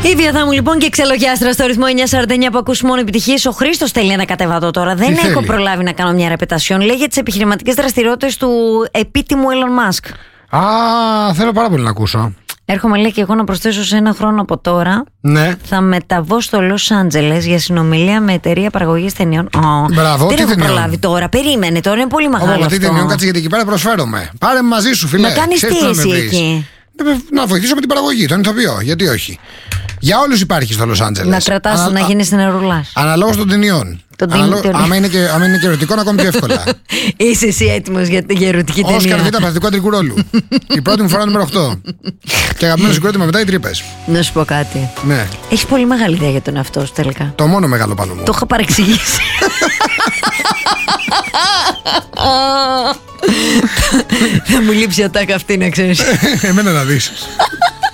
Η Βία μου λοιπόν και εξελογιάστρα στο ρυθμό 949 που ακούς μόνο επιτυχίες. Ο Χρήστος θέλει ένα κατεβατό τώρα. Δεν έχω προλάβει να κάνω μια ρεπετασιόν. Λέει για τις επιχειρηματικές δραστηριότητες του επίτιμου Elon Musk. Θέλω πάρα πολύ να ακούσω. Έρχομαι, λέει, και εγώ να προσθέσω σε ένα χρόνο από τώρα. Ναι. Θα μεταβώ στο Λος Άντζελες για συνομιλία με εταιρεία παραγωγής ταινιών. Μπράβο, δεν τι έχω ταινιών? προλάβει τώρα. Περίμενε, τώρα είναι πολύ μεγάλο. Τι ταινιών, κάτσε, γιατί εκεί πέρα προσφέρομαι. Πάρε μαζί σου, φίλε. Να κάνεις τι εσύ εκεί? Να βοηθήσω με την παραγωγή, τον ηθοποιό. Γιατί όχι. Για όλους υπάρχει στο Λος Άντζελες. Να κρατάς, να γίνεις νερουλάς. Αναλόγως των ταινιών. Άμα είναι και ερωτικό, να ακόμη πιο εύκολα. Είσαι εσύ έτοιμος για ερωτική ταινία? Όσκαρ Β' παθητικό αντρικού ρόλου. Η πρώτη μου φορά νούμερο 8. Και αγαπημένο συγκρότημα μετά οι Τρύπες. Να σου πω κάτι. Ναι. Έχεις πολύ μεγάλη ιδέα για τον εαυτό σου τελικά. Το μόνο μεγάλο πάνω μου. Το είχα παρεξηγήσει. Θα μου λείψει η ατάκα αυτή, να ξέρεις. Εμένα να δεις.